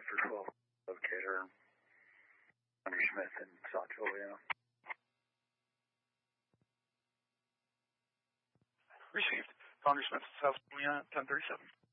for 12 locator, Andrew Smith in South Juliana. Received. Andrew Smith, South Juliana, 1037.